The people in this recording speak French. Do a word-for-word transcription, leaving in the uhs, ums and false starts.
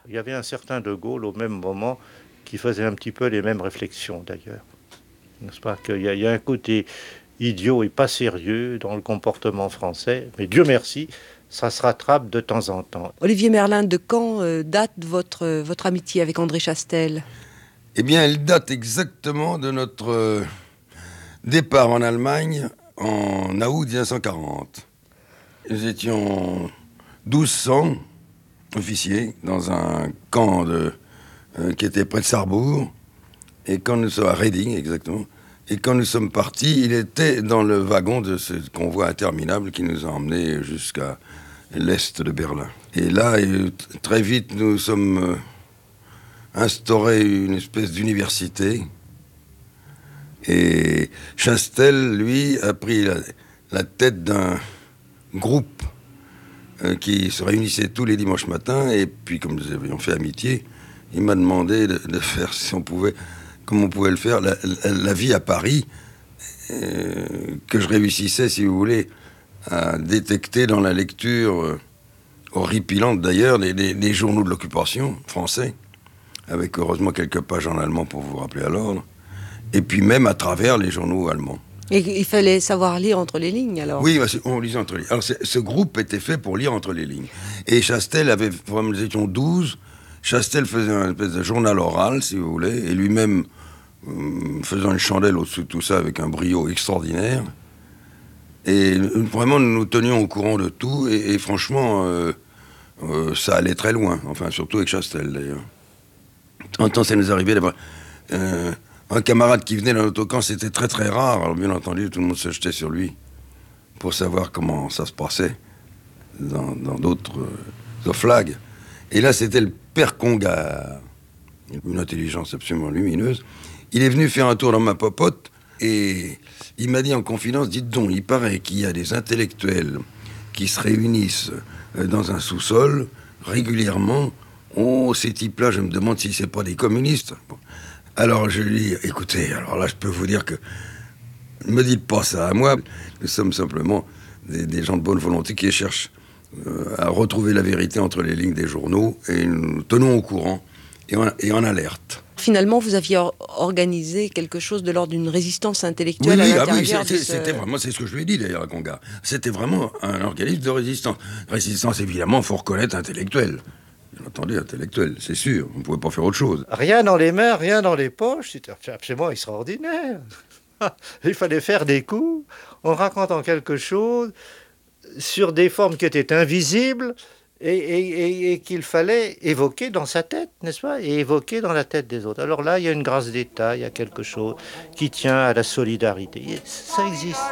Il y avait un certain De Gaulle au même moment qui faisait un petit peu les mêmes réflexions d'ailleurs. N'est-ce pas qu'il y a, il y a un côté idiot et pas sérieux dans le comportement français, mais Dieu merci, ça se rattrape de temps en temps. Olivier Merlin, de quand euh, date votre, euh, votre amitié avec André Chastel? Eh bien, elle date exactement de notre euh, départ en Allemagne en août mille neuf cent quarante. Nous étions douze cents officiers dans un camp de, euh, qui était près de Sarrebourg, et quand nous sommes à Reding exactement, et quand nous sommes partis, il était dans le wagon de ce convoi interminable qui nous a emmenés jusqu'à l'est de Berlin. Et là, et, très vite, nous sommes euh, instauré une espèce d'université. Et Chastel, lui, a pris la, la tête d'un groupe euh, qui se réunissait tous les dimanches matins. Et puis, comme nous avions fait amitié, il m'a demandé de, de faire, si on pouvait, comme on pouvait le faire, la, la, la vie à Paris, euh, que je réussissais, si vous voulez, à détecter dans la lecture, euh, horripilante d'ailleurs, des, des, des journaux de l'occupation français, avec heureusement quelques pages en allemand pour vous rappeler à l'ordre, et puis même à travers les journaux allemands. Et il fallait savoir lire entre les lignes, alors? Oui, on lisait entre les lignes. Alors, ce groupe était fait pour lire entre les lignes. Et Chastel avait, comme nous étions douze, Chastel faisait un espèce de journal oral, si vous voulez, et lui-même euh, faisant une chandelle au-dessus de tout ça avec un brio extraordinaire. Et vraiment, nous nous tenions au courant de tout, et, et franchement, euh, euh, ça allait très loin. Enfin, surtout avec Chastel, d'ailleurs. En temps, ça nous arrivait d'avoir euh, un camarade qui venait dans notre camp, c'était très très rare. Alors bien entendu, tout le monde se jetait sur lui pour savoir comment ça se passait dans, dans d'autres euh, flags. Et là, c'était le père Congar, une intelligence absolument lumineuse. Il est venu faire un tour dans ma popote et il m'a dit en confidence, dites donc, il paraît qu'il y a des intellectuels qui se réunissent dans un sous-sol régulièrement. Oh, ces types-là, je me demande si c'est pas des communistes. Bon. Alors je lui dis, écoutez, alors là je peux vous dire que ne me dites pas ça à moi. Nous sommes simplement des, des gens de bonne volonté qui cherchent euh, à retrouver la vérité entre les lignes des journaux et nous tenons au courant et en, et en alerte. Finalement, vous aviez or- organisé quelque chose de l'ordre d'une résistance intellectuelle oui, oui, à ah oui, l'intérieur c'est, de c'est, ce... c'était vraiment, c'est ce que je lui ai dit d'ailleurs à Congar. C'était vraiment un organisme de résistance. Résistance, évidemment, il faut reconnaître intellectuelle. Bien entendu, intellectuel, c'est sûr. On ne pouvait pas faire autre chose. Rien dans les mains, rien dans les poches, c'était absolument extraordinaire. Il fallait faire des coups en racontant quelque chose sur des formes qui étaient invisibles et, et, et, et qu'il fallait évoquer dans sa tête, n'est-ce pas? Et évoquer dans la tête des autres. Alors là, il y a une grâce d'État, il y a quelque chose qui tient à la solidarité. Ça existe.